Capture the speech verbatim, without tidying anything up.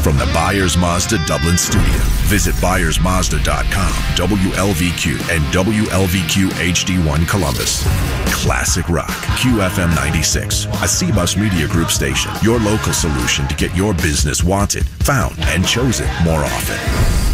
From the Byers Mazda Dublin studio, visit byers mazda dot com, W L V Q, and W L V Q H D one Columbus. Classic Rock, Q F M ninety-six, a C B U S Media Group station. Your local solution to get your business wanted, found, and chosen more often.